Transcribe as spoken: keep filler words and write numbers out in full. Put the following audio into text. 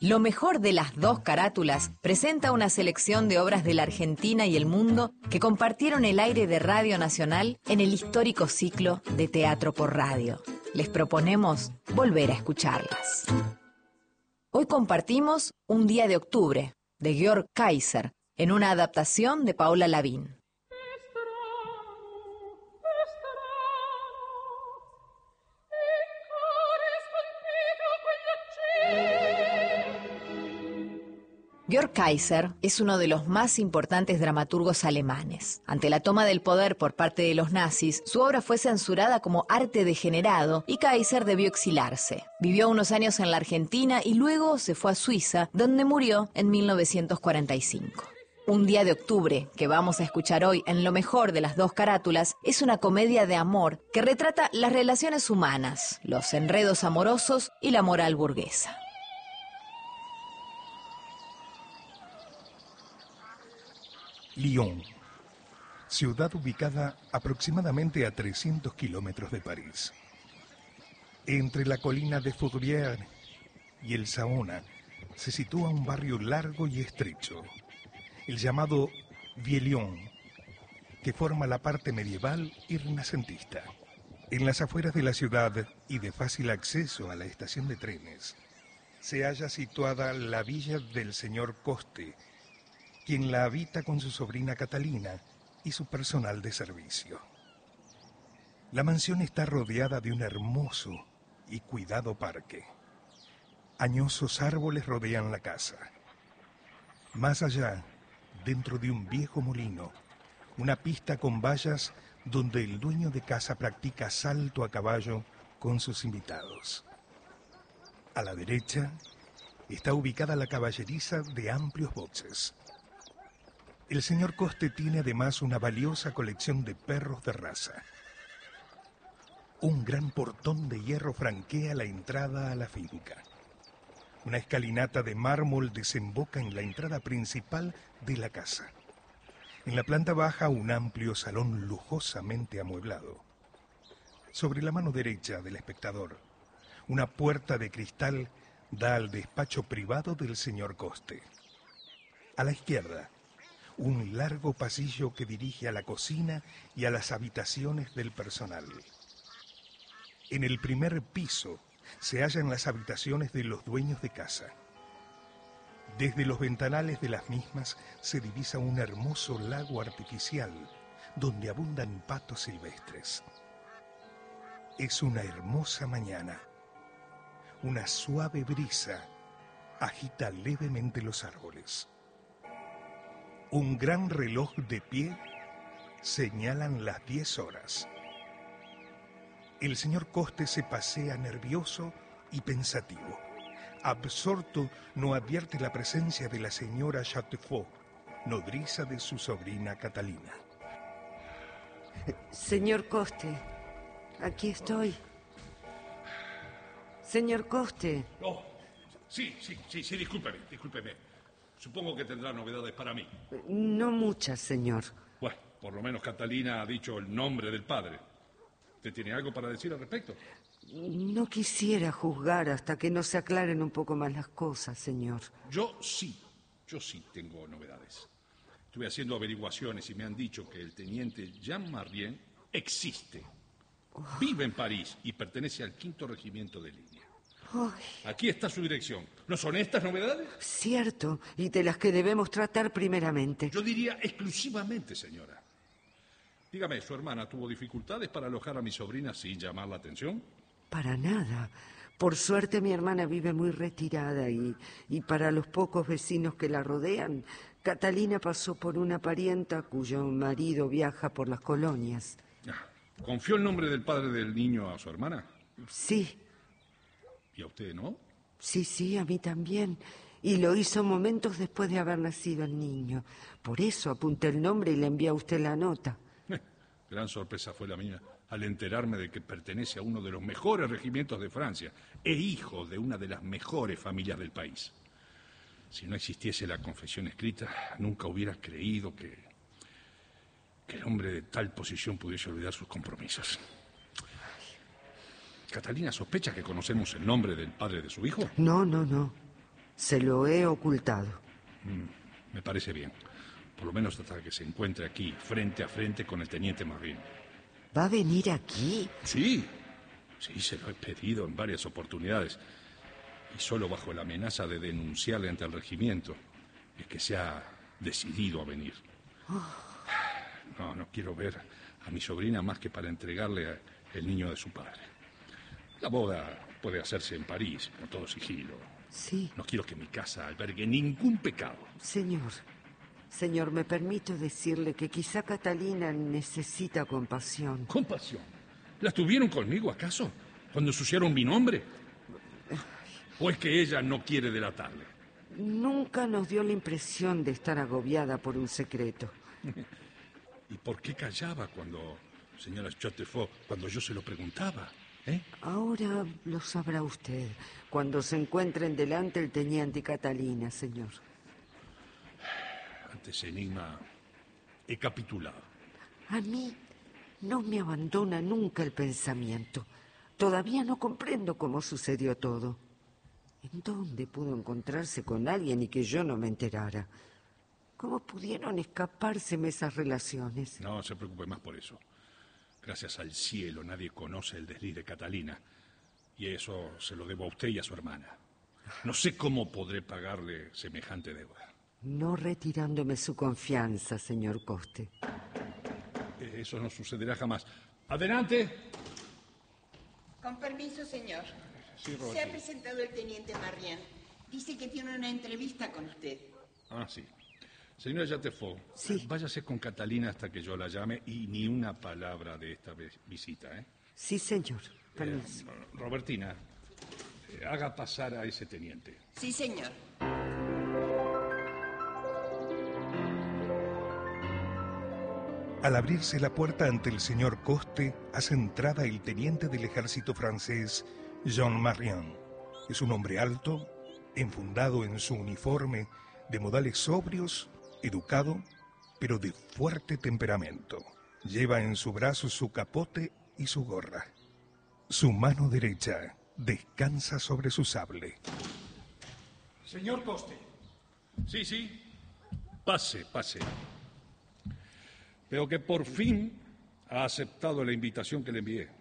Lo mejor de las dos carátulas presenta una selección de obras de la Argentina y el mundo que compartieron el aire de Radio Nacional en el histórico ciclo de Teatro por Radio. Les proponemos volver a escucharlas. Hoy compartimos Un día de octubre, de Georg Kaiser, en una adaptación de Paola Lavín. Georg Kaiser es uno de los más importantes dramaturgos alemanes. Ante la toma del poder por parte de los nazis, su obra fue censurada como arte degenerado y Kaiser debió exilarse. Vivió unos años en la Argentina y luego se fue a Suiza, donde murió en mil novecientos cuarenta y cinco. Un día de octubre, que vamos a escuchar hoy en Lo mejor de las dos carátulas, es una comedia de amor que retrata las relaciones humanas, los enredos amorosos y la moral burguesa. Lyon, ciudad ubicada aproximadamente a trescientos kilómetros de París. Entre la colina de Fourvière y el Saona se sitúa un barrio largo y estrecho, el llamado Vieux Lyon, que forma la parte medieval y renacentista. En las afueras de la ciudad y de fácil acceso a la estación de trenes, se halla situada la villa del señor Coste, quien la habita con su sobrina Catalina y su personal de servicio. La mansión está rodeada de un hermoso y cuidado parque. Añosos árboles rodean la casa. Más allá, dentro de un viejo molino, una pista con vallas donde el dueño de casa practica salto a caballo con sus invitados. A la derecha está ubicada la caballeriza de amplios boxes. El señor Coste tiene además una valiosa colección de perros de raza. Un gran portón de hierro franquea la entrada a la finca. Una escalinata de mármol desemboca en la entrada principal de la casa. En la planta baja, un amplio salón lujosamente amueblado. Sobre la mano derecha del espectador, una puerta de cristal da al despacho privado del señor Coste. A la izquierda, un largo pasillo que dirige a la cocina y a las habitaciones del personal. En el primer piso se hallan las habitaciones de los dueños de casa. Desde los ventanales de las mismas se divisa un hermoso lago artificial donde abundan patos silvestres. Es una hermosa mañana. Una suave brisa agita levemente los árboles. Un gran reloj de pie señalan las diez horas. El señor Coste se pasea nervioso y pensativo. Absorto, no advierte la presencia de la señora Chatefaux, nodriza de su sobrina Catalina. Señor Coste, aquí estoy. Señor Coste. Oh, sí, sí, sí, sí, discúlpeme, discúlpeme. Supongo que tendrá novedades para mí. No muchas, señor. Bueno, por lo menos Catalina ha dicho el nombre del padre. ¿Usted tiene algo para decir al respecto? No quisiera juzgar hasta que no se aclaren un poco más las cosas, señor. Yo sí, yo sí tengo novedades. Estuve haciendo averiguaciones y me han dicho que el teniente Jean Marien existe. Oh. Vive en París y pertenece al quinto regimiento de línea. Ay. Aquí está su dirección. ¿No son estas novedades? Cierto, y de las que debemos tratar primeramente. Yo diría exclusivamente, señora. Dígame, ¿su hermana tuvo dificultades para alojar a mi sobrina sin llamar la atención? Para nada. Por suerte mi hermana vive muy retirada y, y para los pocos vecinos que la rodean, Catalina pasó por una parienta cuyo marido viaja por las colonias. ¿Confió el nombre del padre del niño a su hermana? Sí. ¿Y a usted no? Sí, sí, a mí también. Y lo hizo momentos después de haber nacido el niño. Por eso apunté el nombre y le envié a usted la nota. Gran sorpresa fue la mía al enterarme de que pertenece a uno de los mejores regimientos de Francia e hijo de una de las mejores familias del país. Si no existiese la confesión escrita, nunca hubiera creído que, que el hombre de tal posición pudiese olvidar sus compromisos. ¿Catalina sospecha que conocemos el nombre del padre de su hijo? No, no, no. Se lo he ocultado. Mm, me parece bien. Por lo menos hasta que se encuentre aquí, frente a frente con el teniente Marien. ¿Va a venir aquí? Sí, sí, se lo he pedido en varias oportunidades. Y solo bajo la amenaza de denunciarle ante el regimiento es que se ha decidido a venir. No, no quiero ver a mi sobrina más que para entregarle el niño de su padre. La boda puede hacerse en París, con todo sigilo. Sí. No quiero que mi casa albergue ningún pecado. Señor, señor, me permito decirle que quizá Catalina necesita compasión. ¿Compasión? ¿La tuvieron conmigo, acaso? ¿Cuando ensuciaron mi nombre? ¿O es que ella no quiere delatarle? Nunca nos dio la impresión de estar agobiada por un secreto. ¿Y por qué callaba cuando, señora Chotefaux, cuando yo se lo preguntaba? ¿Eh? Ahora lo sabrá usted, cuando se encuentren delante el teniente y Catalina, señor. Ante ese enigma he capitulado. A mí no me abandona nunca el pensamiento. Todavía no comprendo cómo sucedió todo. ¿En dónde pudo encontrarse con alguien y que yo no me enterara? ¿Cómo pudieron escapárseme esas relaciones? No se preocupe más por eso. Gracias al cielo nadie conoce el desliz de Catalina. Y eso se lo debo a usted y a su hermana. No sé cómo podré pagarle semejante deuda. No retirándome su confianza, señor Coste. Eso no sucederá jamás. ¡Adelante! Con permiso, señor. Sí, Roberto. Se ha presentado el teniente Marien. Dice que tiene una entrevista con usted. Ah, sí. Señora Chotefaux, Sí. váyase con Catalina hasta que yo la llame y ni una palabra de esta ve- visita, ¿eh? Sí, señor. Permiso. Eh, Robertina, eh, haga pasar a ese teniente. Sí, señor. Al abrirse la puerta ante el señor Coste, hace entrada el teniente del ejército francés, Jean Marien. Es un hombre alto, enfundado en su uniforme, de modales sobrios, educado, pero de fuerte temperamento. Lleva en su brazo su capote y su gorra. Su mano derecha descansa sobre su sable. Señor Coste. Sí, sí. Pase, pase. Veo que por fin ha aceptado la invitación que le envié.